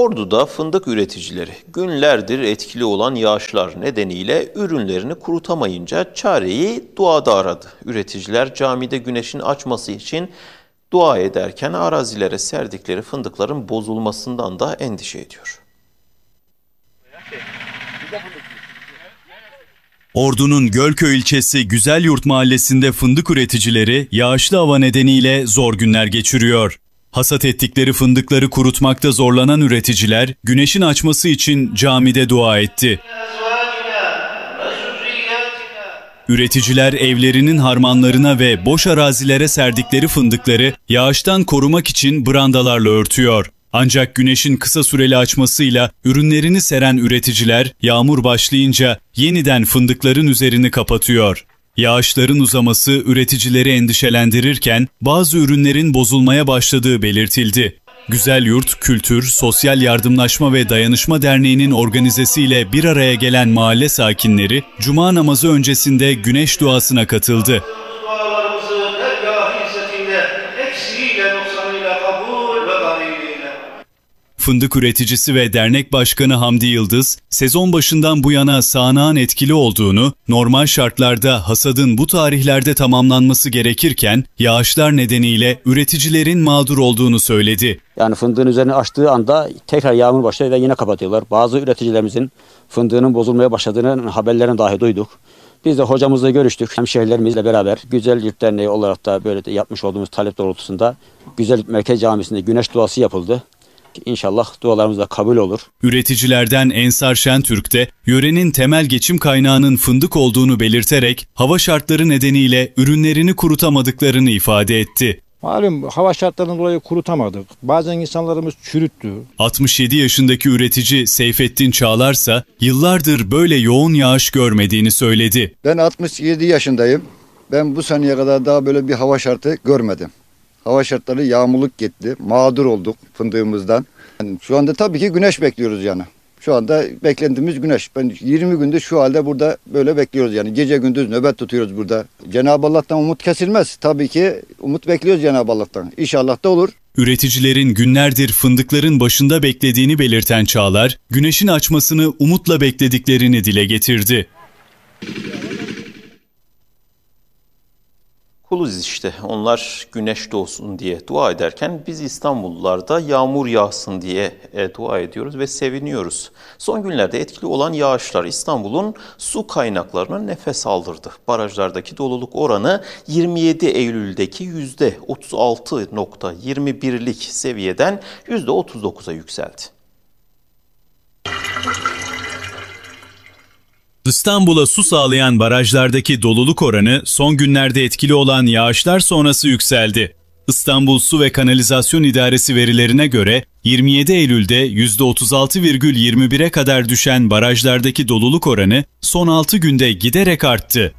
Ordu'da fındık üreticileri günlerdir etkili olan yağışlar nedeniyle ürünlerini kurutamayınca çareyi duada aradı. Üreticiler camide güneşin açması için dua ederken arazilere serdikleri fındıkların bozulmasından da endişe ediyor. Ordu'nun Gölköy ilçesi Güzelyurt mahallesinde fındık üreticileri yağışlı hava nedeniyle zor günler geçiriyor. Hasat ettikleri fındıkları kurutmakta zorlanan üreticiler güneşin açması için camide dua etti. Üreticiler evlerinin harmanlarına ve boş arazilere serdikleri fındıkları yağıştan korumak için brandalarla örtüyor. Ancak güneşin kısa süreli açmasıyla ürünlerini seren üreticiler yağmur başlayınca yeniden fındıkların üzerini kapatıyor. Yağışların uzaması üreticileri endişelendirirken bazı ürünlerin bozulmaya başladığı belirtildi. Güzelyurt, Kültür, Sosyal Yardımlaşma ve Dayanışma Derneği'nin organizesiyle bir araya gelen mahalle sakinleri Cuma namazı öncesinde güneş duasına katıldı. Fındık üreticisi ve dernek başkanı Hamdi Yıldız, sezon başından bu yana sağanağın etkili olduğunu, normal şartlarda hasadın bu tarihlerde tamamlanması gerekirken yağışlar nedeniyle üreticilerin mağdur olduğunu söyledi. Yani fındığın üzerini açtığı anda tekrar yağmur başlıyor ve yine kapatıyorlar. Bazı üreticilerimizin fındığının bozulmaya başladığının haberlerini dahi duyduk. Biz de hocamızla görüştük. Hemşehrilerimizle beraber Güzelyurt Derneği olarak da böyle yapmış olduğumuz talep doğrultusunda Güzelyurt Merkez Camisi'nde güneş duası yapıldı. İnşallah dualarımız da kabul olur. Üreticilerden Ensar Şentürk de yörenin temel geçim kaynağının fındık olduğunu belirterek hava şartları nedeniyle ürünlerini kurutamadıklarını ifade etti. Malum hava şartlarından dolayı kurutamadık. Bazen insanlarımız çürüttü. 67 yaşındaki üretici Seyfettin Çağlarsa yıllardır böyle yoğun yağış görmediğini söyledi. Ben 67 yaşındayım. Ben bu seneye kadar daha böyle bir hava şartı görmedim. Hava şartları yağmurluk gitti. Mağdur olduk fındığımızdan. Yani şu anda tabii ki güneş bekliyoruz yani. Şu anda beklentimiz güneş. Ben 20 gündür şu halde burada böyle bekliyoruz yani. Gece gündüz nöbet tutuyoruz burada. Cenab-ı Allah'tan umut kesilmez. Tabii ki umut bekliyoruz Cenab-ı Allah'tan. İnşallah da olur. Üreticilerin günlerdir fındıkların başında beklediğini belirten Çağlar, güneşin açmasını umutla beklediklerini dile getirdi. Kuluz işte. Onlar güneş doğsun diye dua ederken biz İstanbullular da yağmur yağsın diye dua ediyoruz ve seviniyoruz. Son günlerde etkili olan yağışlar İstanbul'un su kaynaklarına nefes aldırdı. Barajlardaki doluluk oranı 27 Eylül'deki %36,21'lik seviyeden %39'a yükseldi. İstanbul'a su sağlayan barajlardaki doluluk oranı son günlerde etkili olan yağışlar sonrası yükseldi. İstanbul Su ve Kanalizasyon İdaresi verilerine göre 27 Eylül'de %36,21'e kadar düşen barajlardaki doluluk oranı son 6 günde giderek arttı.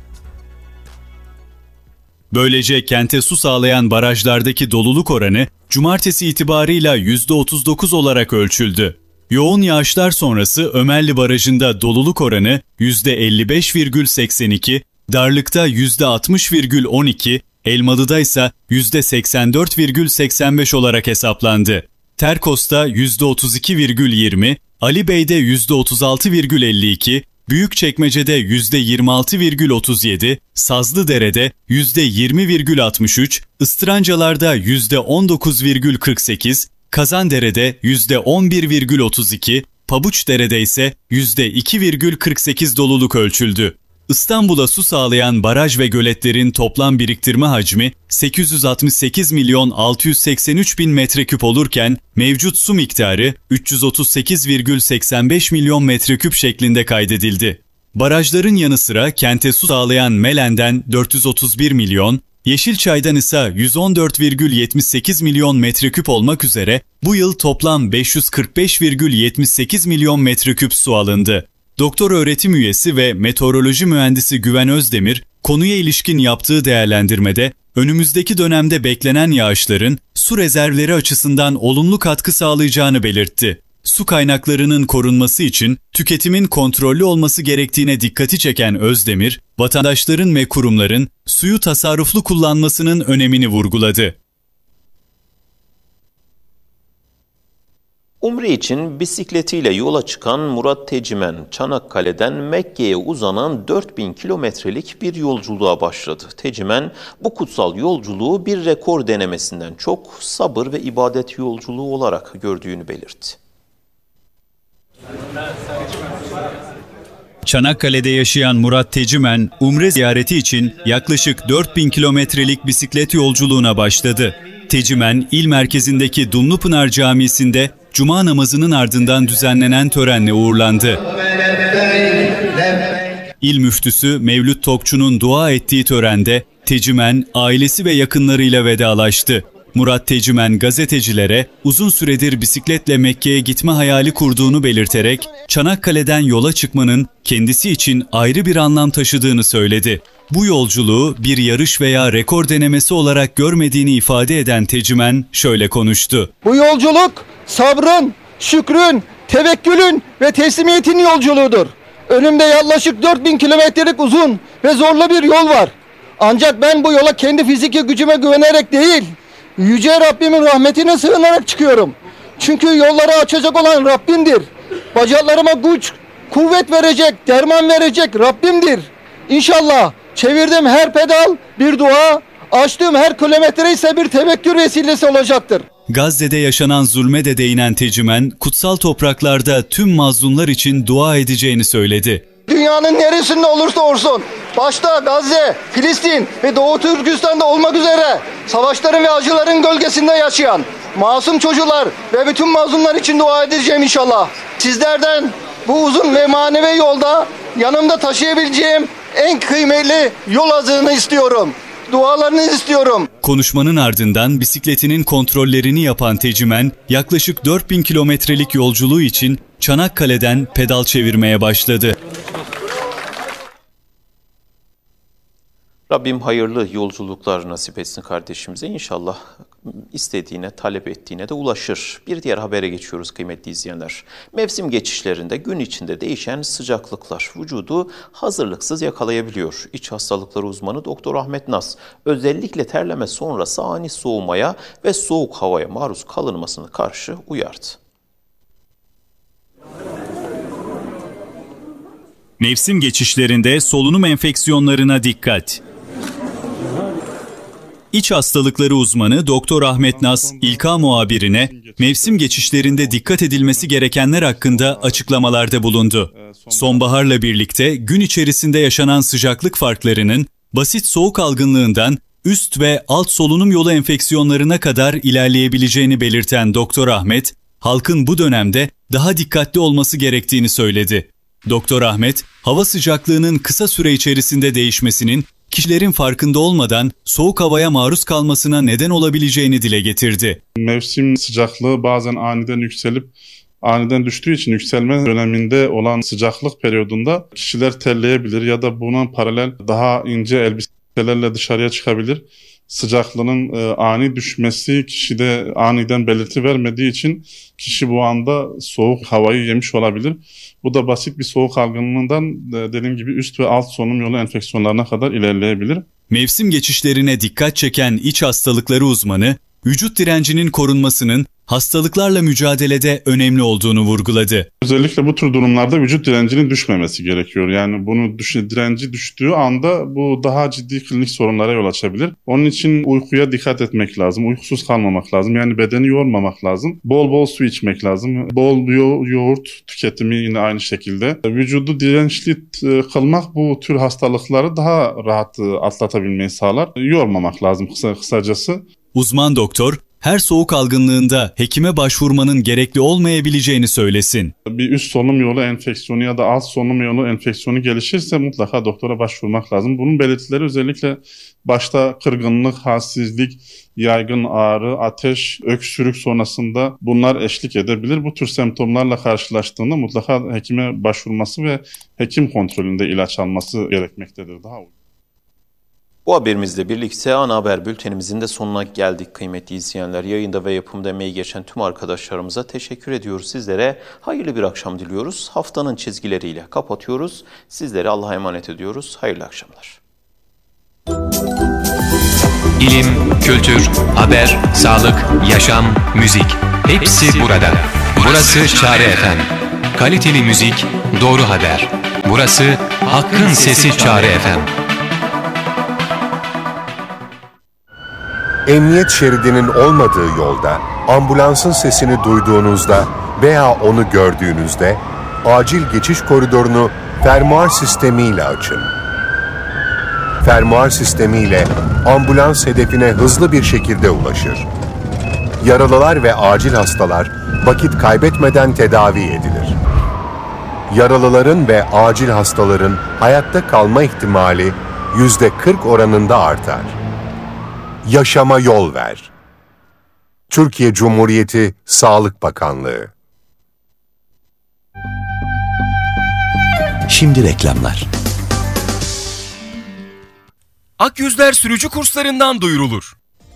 Böylece kente su sağlayan barajlardaki doluluk oranı cumartesi itibarıyla %39 olarak ölçüldü. Yoğun yağışlar sonrası Ömerli Barajı'nda doluluk oranı %55,82, Darlık'ta %60,12, Elmalı'da ise %84,85 olarak hesaplandı. Terkos'ta %32,20, Ali Bey'de %36,52, Büyükçekmece'de %26,37, Sazlıdere'de %20,63, Istrancalar'da %19,48, Kazandere'de %11,32, Pabuçdere'de ise %2,48 doluluk ölçüldü. İstanbul'a su sağlayan baraj ve göletlerin toplam biriktirme hacmi 868 milyon 683 bin metreküp olurken mevcut su miktarı 338,85 milyon metreküp şeklinde kaydedildi. Barajların yanı sıra kente su sağlayan Melen'den 431 milyon, Yeşilçay'dan ise 114,78 milyon metreküp olmak üzere bu yıl toplam 545,78 milyon metreküp su alındı. Doktor öğretim üyesi ve meteoroloji mühendisi Güven Özdemir, konuya ilişkin yaptığı değerlendirmede önümüzdeki dönemde beklenen yağışların su rezervleri açısından olumlu katkı sağlayacağını belirtti. Su kaynaklarının korunması için tüketimin kontrollü olması gerektiğine dikkati çeken Özdemir, vatandaşların ve kurumların suyu tasarruflu kullanmasının önemini vurguladı. Umre için bisikletiyle yola çıkan Murat Tecimen, Çanakkale'den Mekke'ye uzanan 4000 kilometrelik bir yolculuğa başladı. Tecimen, bu kutsal yolculuğu bir rekor denemesinden çok sabır ve ibadet yolculuğu olarak gördüğünü belirtti. Çanakkale'de yaşayan Murat Tecimen, Umre ziyareti için yaklaşık 4000 kilometrelik bisiklet yolculuğuna başladı. Tecimen, il merkezindeki Dumlupınar Camisi'nde Cuma namazının ardından düzenlenen törenle uğurlandı. İl müftüsü Mevlüt Topçu'nun dua ettiği törende Tecimen, ailesi ve yakınlarıyla vedalaştı. Murat Tecimen gazetecilere uzun süredir bisikletle Mekke'ye gitme hayali kurduğunu belirterek Çanakkale'den yola çıkmanın kendisi için ayrı bir anlam taşıdığını söyledi. Bu yolculuğu bir yarış veya rekor denemesi olarak görmediğini ifade eden Tecimen şöyle konuştu. Bu yolculuk sabrın, şükrün, tevekkülün ve teslimiyetin yolculuğudur. Önümde yaklaşık 4000 kilometrelik uzun ve zorlu bir yol var. Ancak ben bu yola kendi fiziki gücüme güvenerek değil, Yüce Rabbimin rahmetine sığınarak çıkıyorum. Çünkü yolları açacak olan Rabbimdir. Bacaklarıma güç, kuvvet verecek, derman verecek Rabbimdir. İnşallah çevirdiğim her pedal bir dua, açtığım her kilometre ise bir tevekkül vesilesi olacaktır. Gazze'de yaşanan zulme de değinen Tecimen, kutsal topraklarda tüm mazlumlar için dua edeceğini söyledi. Dünyanın neresinde olursa olsun, başta Gazze, Filistin ve Doğu Türkistan'da olmak üzere savaşların ve acıların gölgesinde yaşayan masum çocuklar ve bütün mazlumlar için dua edeceğim inşallah. Sizlerden bu uzun ve manevi yolda yanımda taşıyabileceğim en kıymetli yol azığını istiyorum. Dualarınızı istiyorum. Konuşmanın ardından bisikletinin kontrollerini yapan Tecimen, yaklaşık 4000 kilometrelik yolculuğu için Çanakkale'den pedal çevirmeye başladı. Rabbim hayırlı yolculuklar nasip etsin kardeşimize. İnşallah istediğine, talep ettiğine de ulaşır. Bir diğer habere geçiyoruz kıymetli izleyenler. Mevsim geçişlerinde gün içinde değişen sıcaklıklar vücudu hazırlıksız yakalayabiliyor. İç hastalıkları uzmanı Doktor Ahmet Naz özellikle terleme sonrası ani soğumaya ve soğuk havaya maruz kalınmasına karşı uyardı. Mevsim geçişlerinde solunum enfeksiyonlarına dikkat. İç hastalıkları uzmanı Doktor Ahmet Naz, İlka muhabirine mevsim geçişlerinde dikkat edilmesi gerekenler hakkında açıklamalarda bulundu. Sonbaharla birlikte gün içerisinde yaşanan sıcaklık farklarının basit soğuk algınlığından üst ve alt solunum yolu enfeksiyonlarına kadar ilerleyebileceğini belirten Doktor Ahmet, halkın bu dönemde daha dikkatli olması gerektiğini söyledi. Doktor Ahmet, hava sıcaklığının kısa süre içerisinde değişmesinin kişilerin farkında olmadan soğuk havaya maruz kalmasına neden olabileceğini dile getirdi. Mevsim sıcaklığı bazen aniden yükselip aniden düştüğü için yükselme döneminde olan sıcaklık periyodunda kişiler terleyebilir ya da buna paralel daha ince elbiselerle dışarıya çıkabilir. Sıcaklığın ani düşmesi kişide aniden belirti vermediği için kişi bu anda soğuk havayı yemiş olabilir. Bu da basit bir soğuk algınlığından dediğim gibi üst ve alt solunum yolu enfeksiyonlarına kadar ilerleyebilir. Mevsim geçişlerine dikkat çeken iç hastalıkları uzmanı, vücut direncinin korunmasının hastalıklarla mücadelede önemli olduğunu vurguladı. Özellikle bu tür durumlarda vücut direncinin düşmemesi gerekiyor. Yani direnci düştüğü anda bu daha ciddi klinik sorunlara yol açabilir. Onun için uykuya dikkat etmek lazım. Uykusuz kalmamak lazım. Yani bedeni yormamak lazım. Bol bol su içmek lazım. Bol yoğurt tüketimi yine aynı şekilde. Vücudu dirençli kılmak bu tür hastalıkları daha rahat atlatabilmeyi sağlar. Yormamak lazım kısacası. Uzman doktor, her soğuk algınlığında hekime başvurmanın gerekli olmayabileceğini söylesin. Bir üst solunum yolu enfeksiyonu ya da alt solunum yolu enfeksiyonu gelişirse mutlaka doktora başvurmak lazım. Bunun belirtileri özellikle başta kırgınlık, halsizlik, yaygın ağrı, ateş, öksürük sonrasında bunlar eşlik edebilir. Bu tür semptomlarla karşılaştığında mutlaka hekime başvurması ve hekim kontrolünde ilaç alması gerekmektedir. Bu haberimizle birlikte ana haber bültenimizin de sonuna geldik kıymetli izleyenler. Yayında ve yapımda emeği geçen tüm arkadaşlarımıza teşekkür ediyoruz. Sizlere hayırlı bir akşam diliyoruz. Haftanın çizgileriyle kapatıyoruz. Sizleri Allah'a emanet ediyoruz. Hayırlı akşamlar. İlim, kültür, haber, sağlık, yaşam, müzik hepsi burada. Burası Çare FM. Kaliteli müzik, doğru haber. Burası Hakkın Sesi Çare FM. Emniyet şeridinin olmadığı yolda ambulansın sesini duyduğunuzda veya onu gördüğünüzde acil geçiş koridorunu fermuar sistemiyle açın. Fermuar sistemiyle ambulans hedefine hızlı bir şekilde ulaşır. Yaralılar ve acil hastalar vakit kaybetmeden tedavi edilir. Yaralıların ve acil hastaların hayatta kalma ihtimali %40 oranında artar. Yaşama yol ver. Türkiye Cumhuriyeti Sağlık Bakanlığı. Şimdi reklamlar. Akyüzler sürücü kurslarından duyurulur.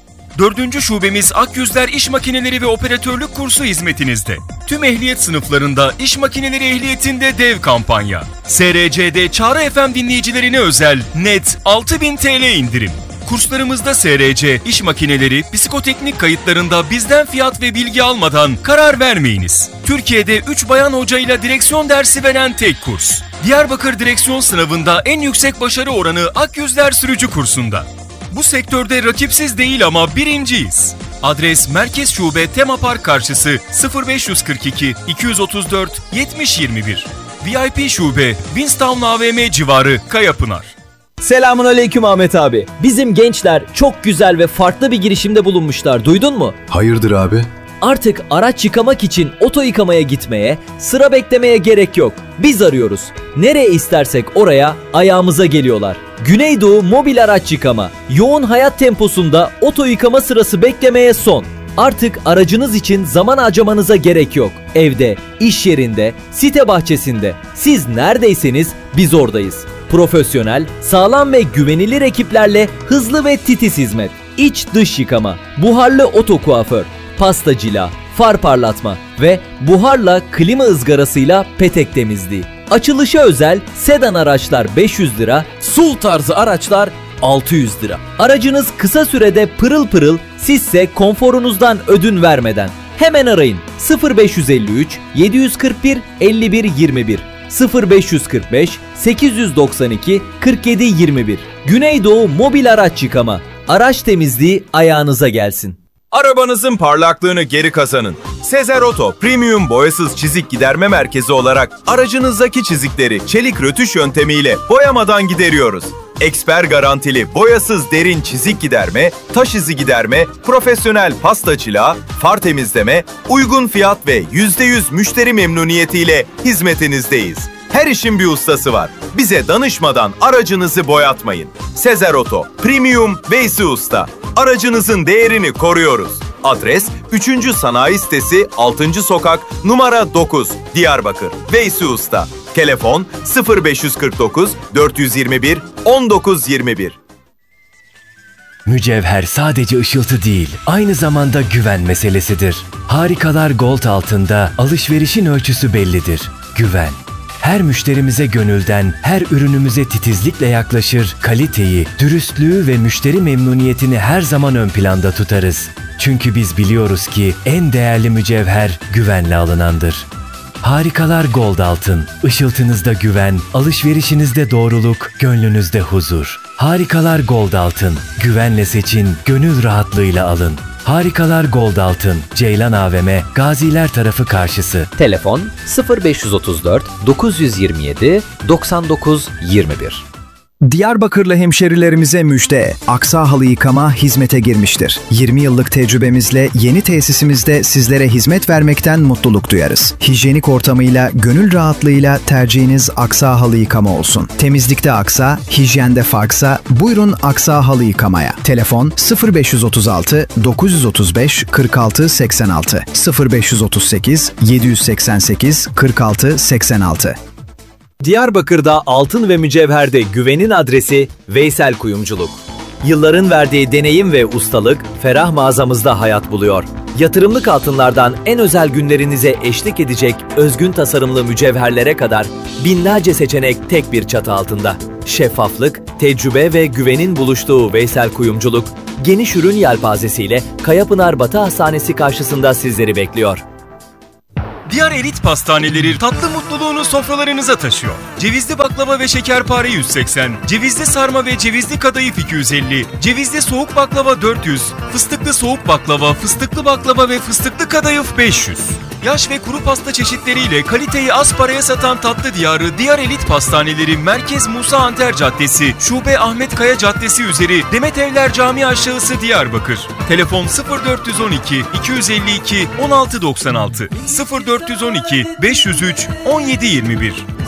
4. şubemiz Akyüzler İş Makineleri ve Operatörlük kursu hizmetinizde. Tüm ehliyet sınıflarında iş makineleri ehliyetinde dev kampanya. SRC'de Çağrı FM dinleyicilerine özel net 6.000 TL indirim. Kurslarımızda SRC, iş makineleri, psikoteknik kayıtlarında bizden fiyat ve bilgi almadan karar vermeyiniz. Türkiye'de 3 bayan hocayla direksiyon dersi veren tek kurs. Diyarbakır direksiyon sınavında en yüksek başarı oranı Akyüzler sürücü kursunda. Bu sektörde rakipsiz değil ama birinciyiz. Adres Merkez Şube Tema Park karşısı 0542 234 7021. VIP Şube Winstown AVM civarı Kayapınar. Selamünaleyküm Ahmet abi. Bizim gençler çok güzel ve farklı bir girişimde bulunmuşlar. Duydun mu? Hayırdır abi? Artık araç yıkamak için oto yıkamaya gitmeye, sıra beklemeye gerek yok. Biz arıyoruz. Nereye istersek oraya ayağımıza geliyorlar. Güneydoğu Mobil Araç Yıkama. Yoğun hayat temposunda oto yıkama sırası beklemeye son. Artık aracınız için zaman harcamanıza gerek yok. Evde, iş yerinde, site bahçesinde. Siz neredeyseniz biz oradayız. Profesyonel, sağlam ve güvenilir ekiplerle hızlı ve titiz hizmet. İç dış yıkama, buharlı oto kuaför, pasta cila, far parlatma ve buharla klima ızgarasıyla petek temizliği. Açılışa özel sedan araçlar 500 lira, SUV tarzı araçlar 600 lira. Aracınız kısa sürede pırıl pırıl, sizse konforunuzdan ödün vermeden. Hemen arayın 0553 741 51 21 0545 892 47 21. Güneydoğu Mobil Araç Yıkama. Araç temizliği ayağınıza gelsin. Arabanızın parlaklığını geri kazanın. Sezer Oto Premium Boyasız Çizik Giderme Merkezi olarak aracınızdaki çizikleri çelik rötuş yöntemiyle boyamadan gideriyoruz. Eksper garantili boyasız derin çizik giderme, taş izi giderme, profesyonel pasta çılağı, far temizleme, uygun fiyat ve %100 müşteri memnuniyetiyle hizmetinizdeyiz. Her işin bir ustası var. Bize danışmadan aracınızı boyatmayın. Sezer Oto Premium Veysi Usta. Aracınızın değerini koruyoruz. Adres 3. Sanayi Sitesi 6. Sokak numara 9 Diyarbakır. Veysi Usta. Telefon 0549 421 1921. Mücevher sadece ışıltı değil, aynı zamanda güven meselesidir. Harikalar Gold altında alışverişin ölçüsü bellidir. Güven. Her müşterimize gönülden, her ürünümüze titizlikle yaklaşır, kaliteyi, dürüstlüğü ve müşteri memnuniyetini her zaman ön planda tutarız. Çünkü biz biliyoruz ki en değerli mücevher güvenle alınandır. Harikalar Gold altın, ışıltınızda güven, alışverişinizde doğruluk, gönlünüzde huzur. Harikalar Gold altın, güvenle seçin, gönül rahatlığıyla alın. Harikalar Gold altın, Ceylan AVM, Gaziler tarafı karşısı. Telefon 0534 927 99 21. Diyarbakırlı hemşerilerimize müjde. Aksa Halı Yıkama hizmete girmiştir. 20 yıllık tecrübemizle yeni tesisimizde sizlere hizmet vermekten mutluluk duyarız. Hijyenik ortamıyla, gönül rahatlığıyla tercihiniz Aksa Halı Yıkama olsun. Temizlikte aksa, hijyende farksa buyurun Aksa Halı Yıkamaya. Telefon 0536 935 46 86 0538 788 46 86. Diyarbakır'da altın ve mücevherde güvenin adresi Veysel Kuyumculuk. Yılların verdiği deneyim ve ustalık ferah mağazamızda hayat buluyor. Yatırımlık altınlardan en özel günlerinize eşlik edecek özgün tasarımlı mücevherlere kadar binlerce seçenek tek bir çatı altında. Şeffaflık, tecrübe ve güvenin buluştuğu Veysel Kuyumculuk, geniş ürün yelpazesiyle Kayapınar Batı Hastanesi karşısında sizleri bekliyor. Diyar Elit Pastaneleri tatlı mutluluğunu sofralarınıza taşıyor. Cevizli baklava ve şekerpare 180, cevizli sarma ve cevizli kadayıf 250, cevizli soğuk baklava 400, fıstıklı soğuk baklava, fıstıklı baklava ve fıstıklı kadayıf 500. Yaş ve kuru pasta çeşitleriyle kaliteyi az paraya satan tatlı diyarı Diyar Elit Pastaneleri Merkez Musa Anter Caddesi, Şube Ahmet Kaya Caddesi üzeri Demet Evler Camii aşağısı Diyarbakır. Telefon 0412 252 1696 0412 503 1721.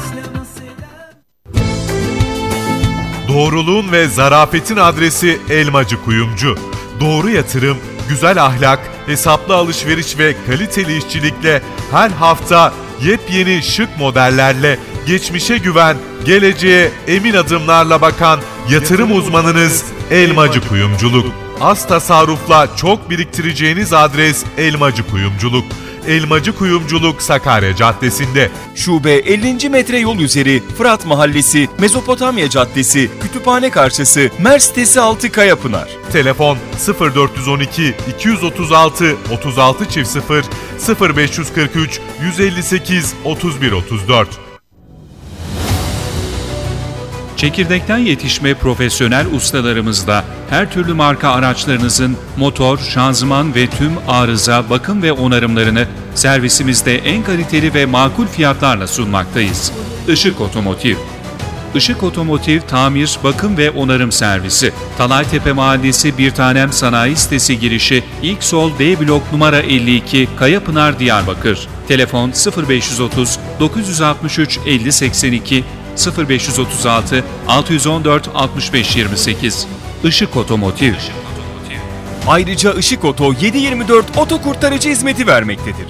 Doğruluğun ve zarafetin adresi Elmacı Kuyumcu. Doğru yatırım, güzel ahlak, hesaplı alışveriş ve kaliteli işçilikle her hafta yepyeni şık modellerle geçmişe güven, geleceğe emin adımlarla bakan yatırım uzmanınız Elmacı Kuyumculuk. Az tasarrufla çok biriktireceğiniz adres Elmacı Kuyumculuk. Elmacı Kuyumculuk Sakarya Caddesi'nde. Şube 50. metre yol üzeri Fırat Mahallesi, Mezopotamya Caddesi, Kütüphane karşısı, Mer sitesi 6 Kayapınar. Telefon 0412 236 36 0 0543 158 31 34. Çekirdekten yetişme profesyonel ustalarımızla her türlü marka araçlarınızın motor, şanzıman ve tüm arıza, bakım ve onarımlarını servisimizde en kaliteli ve makul fiyatlarla sunmaktayız. Işık Otomotiv. Işık Otomotiv tamir, bakım ve onarım servisi. Talaytepe Mahallesi Bir Tanem Sanayi Sitesi girişi ilk sol D blok numara 52 Kayapınar Diyarbakır. Telefon 0530 963 50 82 0536 614 65 28. Işık Otomotiv. Ayrıca Işık Oto 7/24 oto kurtarıcı hizmeti vermektedir.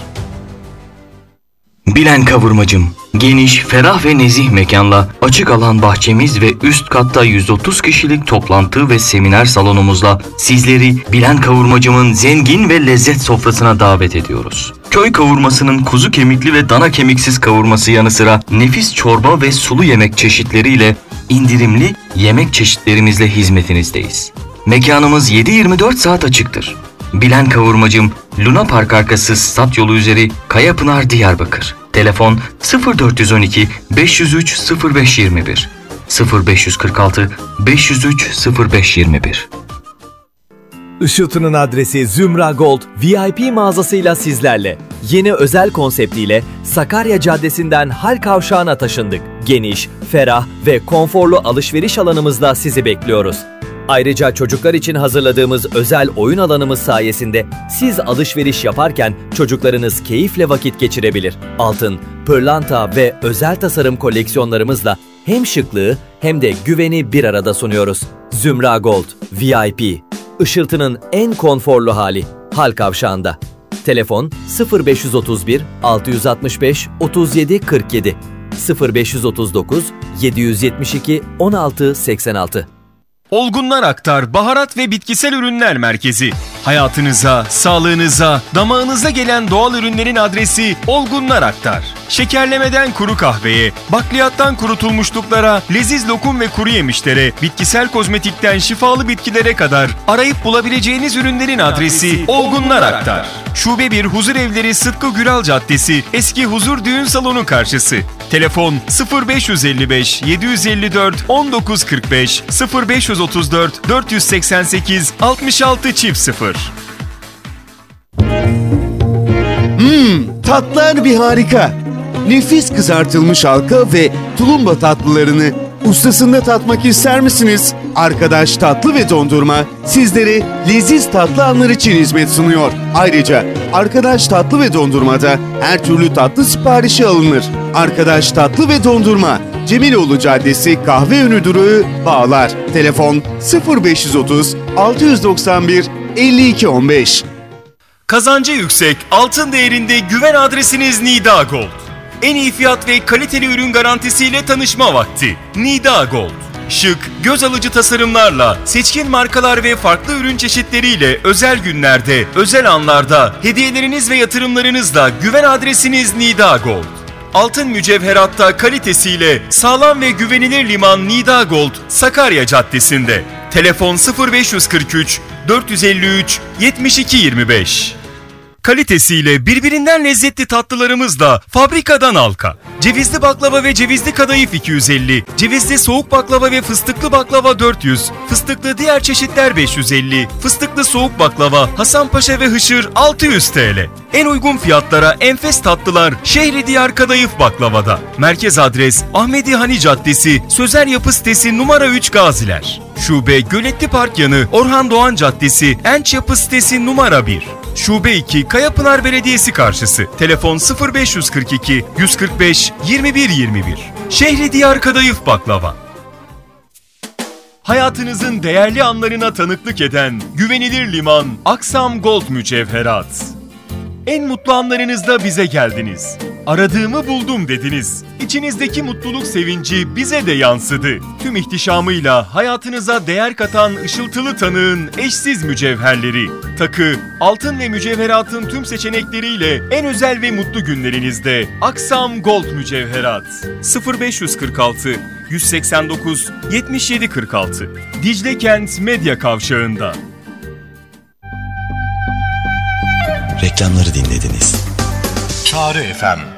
Bilen Kavurmacım, geniş, ferah ve nezih mekanla açık alan bahçemiz ve üst katta 130 kişilik toplantı ve seminer salonumuzla sizleri Bilen Kavurmacım'ın zengin ve lezzet sofrasına davet ediyoruz. Köy kavurmasının kuzu kemikli ve dana kemiksiz kavurması yanı sıra nefis çorba ve sulu yemek çeşitleriyle indirimli yemek çeşitlerimizle hizmetinizdeyiz. Mekanımız 7/24 saat açıktır. Bilen Kavurmacım, Luna Park arkası Stat yolu üzeri Kayapınar Diyarbakır. Telefon 0412 503 0521 0546 503 0521. Işıltı'nın adresi Zümra Gold VIP mağazasıyla sizlerle. Yeni özel konseptiyle Sakarya Caddesi'nden Hal Kavşağı'na taşındık. Geniş, ferah ve konforlu alışveriş alanımızla sizi bekliyoruz. Ayrıca çocuklar için hazırladığımız özel oyun alanımız sayesinde siz alışveriş yaparken çocuklarınız keyifle vakit geçirebilir. Altın, pırlanta ve özel tasarım koleksiyonlarımızla hem şıklığı hem de güveni bir arada sunuyoruz. Zümra Gold VIP. Işıltı'nın en konforlu hali Hal Kavşağı'nda. Telefon 0531 665 37 47 0539 772 16 86. Olgunlar Aktar Baharat ve Bitkisel Ürünler Merkezi. Hayatınıza, sağlığınıza, damağınıza gelen doğal ürünlerin adresi Olgunlar Aktar. Şekerlemeden kuru kahveye, bakliyattan kurutulmuşluklara, leziz lokum ve kuru yemişlere, bitkisel kozmetikten şifalı bitkilere kadar arayıp bulabileceğiniz ürünlerin adresi Olgunlar Aktar. Şube 1 Huzur Evleri Sıtkı Güral Caddesi, Eski Huzur Düğün Salonu karşısı. Telefon 0555 754 1945 0534 488 66 0. Tatlar bir harika. Nefis kızartılmış halka ve tulumba tatlılarını ustasında tatmak ister misiniz? Arkadaş Tatlı ve Dondurma sizlere leziz tatlı anlar için hizmet sunuyor. Ayrıca Arkadaş Tatlı ve Dondurma'da her türlü tatlı siparişi alınır. Arkadaş Tatlı ve Dondurma, Cemiloğlu Caddesi Kahveönü Durağı Bağlar. Telefon 0530 691 52 15. Kazancı yüksek, altın değerinde güven adresiniz Nida Gold. En iyi fiyat ve kaliteli ürün garantisiyle tanışma vakti. Nida Gold. Şık, göz alıcı tasarımlarla, seçkin markalar ve farklı ürün çeşitleriyle özel günlerde, özel anlarda, hediyeleriniz ve yatırımlarınızla güven adresiniz Nida Gold. Altın mücevheratta kalitesiyle sağlam ve güvenilir liman Nida Gold, Sakarya Caddesi'nde. Telefon 0543 453 72 25. Kalitesiyle birbirinden lezzetli tatlılarımız da fabrikadan halka. Cevizli baklava ve cevizli kadayıf 250, cevizli soğuk baklava ve fıstıklı baklava 400, fıstıklı diğer çeşitler 550, fıstıklı soğuk baklava, Hasanpaşa ve Hışır 600 TL. En uygun fiyatlara enfes tatlılar Şehridiyar Kadayıf Baklava'da. Merkez adres Ahmedi Hani Caddesi, Sözer Yapı Sitesi numara 3 Gaziler. Şube Göletli Park yanı Orhan Doğan Caddesi, Enç Yapı Sitesi numara 1. Şube 2 Kayapınar Belediyesi karşısı. Telefon 0542 145 21 21. Şehridiyar Kadayıf Baklava. Hayatınızın değerli anlarına tanıklık eden güvenilir liman Aksam Gold Mücevherat. En mutlu anlarınızda bize geldiniz. Aradığımı buldum dediniz. İçinizdeki mutluluk sevinci bize de yansıdı. Tüm ihtişamıyla hayatınıza değer katan ışıltılı tanığın eşsiz mücevherleri. Takı, altın ve mücevheratın tüm seçenekleriyle en özel ve mutlu günlerinizde Aksam Gold Mücevherat. 0546 189 77 46 Dicle Kent Medya Kavşağı'nda. Reklamları dinlediniz. Çağrı FM